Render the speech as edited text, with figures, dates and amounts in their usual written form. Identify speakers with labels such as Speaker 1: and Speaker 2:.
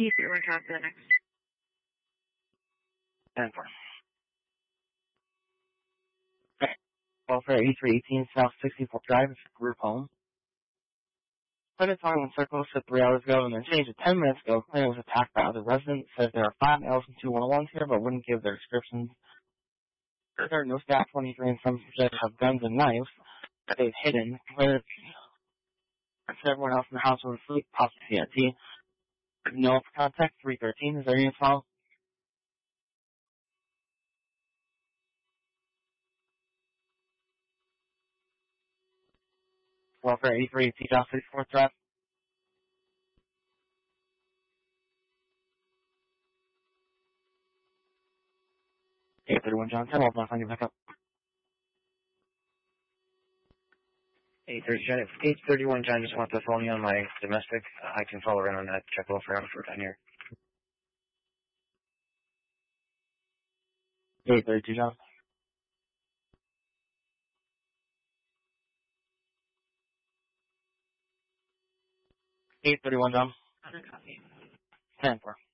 Speaker 1: T31 copy that next.
Speaker 2: 10-4. Okay. Welfare 8318 South 64th Drive, group home. Plymouth Harlan Circle said 3 hours ago and then changed it 10 minutes ago. Claim it was attacked by other residents. Says there are 5 males and 2 101s here, but wouldn't give their descriptions. There are no staff 23 and some subjects have guns and knives that they've hidden. Where everyone else in the house was asleep, possibly CIT. No contact 313. Is there any file? Welfare 83 South 64th Drive. 831 John 10. I'll find you back up.
Speaker 3: 831 John, just want the phone on my domestic. I can follow around on that. Check welfare out for down here.
Speaker 2: 832 John. 831 John. 10-4.